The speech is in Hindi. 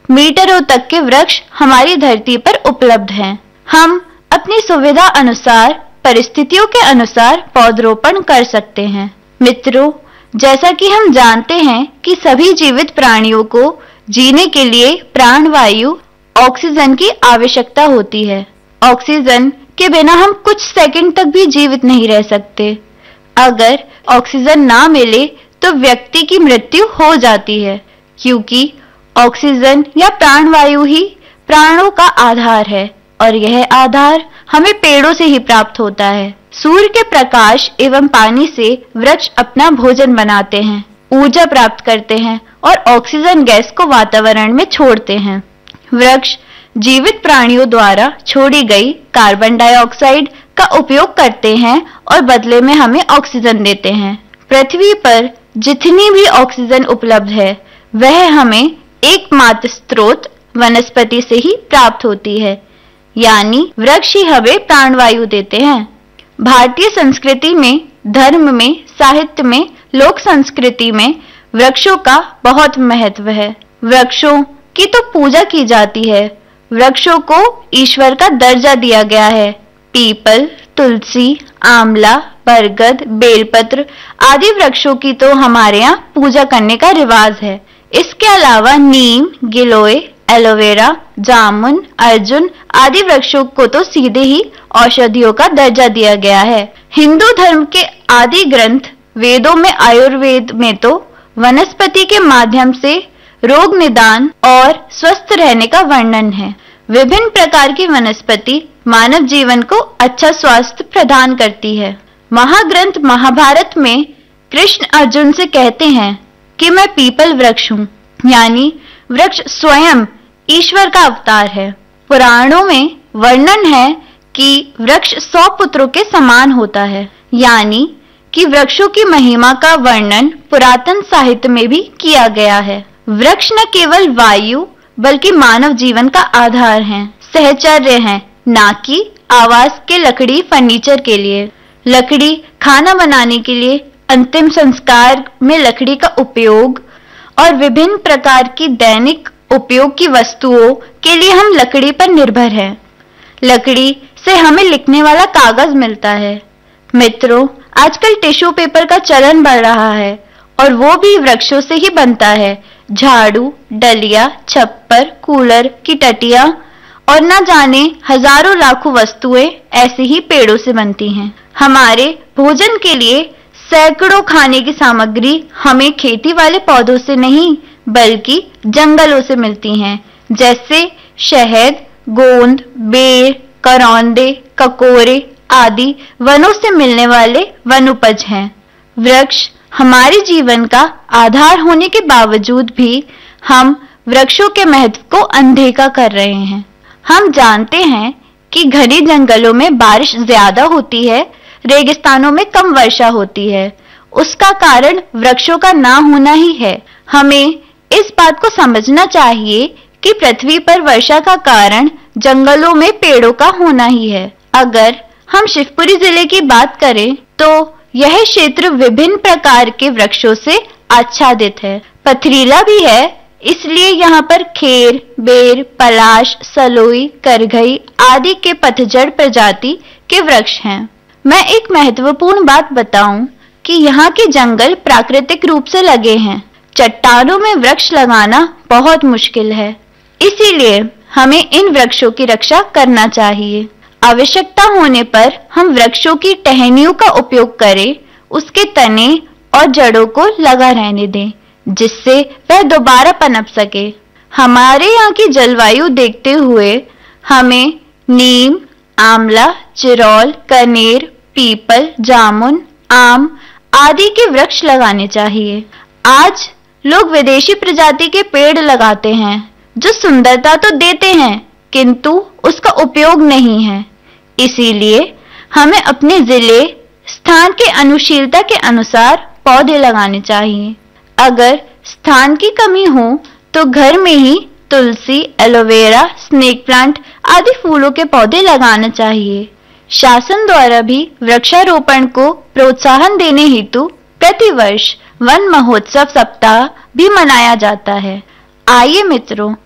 मीटरों तक के वृक्ष हमारी धरती पर उपलब्ध हैं। हम अपनी सुविधा अनुसार, परिस्थितियों के अनुसार पौधरोपण कर सकते हैं। मित्रों, जैसा कि हम जानते हैं कि सभी जीवित प्राणियों को जीने के लिए प्राणवायु ऑक्सीजन की आवश्यकता होती है। ऑक्सीजन के बिना हम कुछ सेकंड तक भी जीवित नहीं रह सकते। अगर ऑक्सीजन ना मिले तो व्यक्ति की मृत्यु हो जाती है, क्योंकि ऑक्सीजन या प्राणवायु ही प्राणों का आधार है और यह आधार हमें पेड़ों से ही प्राप्त होता है। सूर्य के प्रकाश एवं पानी से वृक्ष अपना भोजन बनाते हैं, ऊर्जा प्राप्त करते हैं और ऑक्सीजन गैस को वातावरण में छोड़ते हैं। वृक्ष जीवित प्राणियों द्वारा छोड़ी गई कार्बन डाइऑक्साइड का उपयोग करते हैं और बदले में हमें ऑक्सीजन देते हैं। पृथ्वी पर जितनी भी ऑक्सीजन उपलब्ध है वह हमें एकमात्र स्रोत वनस्पति से ही प्राप्त होती है, यानी वृक्ष ही हमें प्राणवायु देते हैं। भारतीय संस्कृति में, धर्म में, साहित्य में, लोक संस्कृति में वृक्षों का बहुत महत्व है। वृक्षों की तो पूजा की जाती है। वृक्षों को ईश्वर का दर्जा दिया गया है। पीपल, तुलसी, आंवला, बरगद, बेलपत्र आदि वृक्षों की तो हमारे यहाँ पूजा करने का रिवाज है। इसके अलावा नीम, गिलोय, एलोवेरा, जामुन, अर्जुन आदि वृक्षों को तो सीधे ही औषधियों का दर्जा दिया गया है। हिंदू धर्म के आदि ग्रंथ वेदों में, आयुर्वेद में तो वनस्पति के माध्यम से रोग निदान और स्वस्थ रहने का वर्णन है। विभिन्न प्रकार की वनस्पति मानव जीवन को अच्छा स्वास्थ्य प्रदान करती है। महाग्रंथ महाभारत में कृष्ण अर्जुन से कहते हैं कि मैं पीपल वृक्ष हूँ, यानी वृक्ष स्वयं ईश्वर का अवतार है। पुराणों में वर्णन है कि वृक्ष 100 पुत्रों के समान होता है, यानी कि वृक्षों की महिमा का वर्णन पुरातन साहित्य में भी किया गया है। वृक्ष न केवल वायु बल्कि मानव जीवन का आधार हैं, सहचर्य हैं, ना कि आवास के लकड़ी फर्नीचर के लिए। लकड़ी खाना बनाने के लिए, अंतिम संस्कार में लकड़ी का उपयोग और विभिन्न प्रकार की दैनिक उपयोग की वस्तुओं के लिए हम लकड़ी पर निर्भर हैं। लकड़ी से हमें लिखने वाला कागज मिलता है। मित्रों, आजकल टिश्यू पेपर का चलन बढ़ रहा है और वो भी वृक्षों से ही बनता है। झाड़ू, डलिया, छप्पर, कूलर की टटिया और न जाने हजारों लाखों वस्तुएं ऐसे ही पेड़ों से बनती हैं। हमारे भोजन के लिए सैकड़ों खाने की सामग्री हमें खेती वाले पौधों से नहीं बल्कि जंगलों से मिलती हैं, जैसे शहद, गोंद, बेर, करौंदे, ककोरे आदि वनों से मिलने वाले वनोपज हैं। वृक्ष हमारे जीवन का आधार होने के बावजूद भी हम वृक्षों के महत्व को अनदेखा कर रहे हैं। हम जानते हैं कि घने जंगलों में बारिश ज्यादा होती है, रेगिस्तानों में कम वर्षा होती है। उसका कारण वृक्षों का ना होना ही है। हमें इस बात को समझना चाहिए कि पृथ्वी पर वर्षा का कारण जंगलों में पेड़ों का होना ही है। अगर हम शिवपुरी जिले की बात करें तो यह क्षेत्र विभिन्न प्रकार के वृक्षों से आच्छादित है। पथरीला भी है, इसलिए यहाँ पर खेर, बेर, पलाश, सलोई, करघई आदि के पतझड़ प्रजाति के वृक्ष हैं। मैं एक महत्वपूर्ण बात बताऊं कि यहाँ के जंगल प्राकृतिक रूप से लगे हैं। चट्टानों में वृक्ष लगाना बहुत मुश्किल है, इसीलिए हमें इन वृक्षों की रक्षा करना चाहिए। आवश्यकता होने पर हम वृक्षों की टहनियों का उपयोग करें, उसके तने और जड़ों को लगा रहने दें, जिससे वह दोबारा पनप सके। हमारे यहाँ की जलवायु देखते हुए हमें नीम, आंवला, चिरौल, कनेर, पीपल, जामुन, आम आदि के वृक्ष लगाने चाहिए। आज लोग विदेशी प्रजाति के पेड़ लगाते हैं जो सुंदरता तो देते हैं किंतु उसका उपयोग नहीं है। इसीलिए हमें अपने जिले, स्थान के अनुशीलता के अनुसार पौधे लगाने चाहिए। अगर स्थान की कमी हो तो घर में ही तुलसी, एलोवेरा, स्नेक प्लांट आदि फूलों के पौधे लगाना चाहिए। शासन द्वारा भी वृक्षारोपण को प्रोत्साहन देने हेतु प्रतिवर्ष वन महोत्सव सप्ताह भी मनाया जाता है। आइए मित्रों,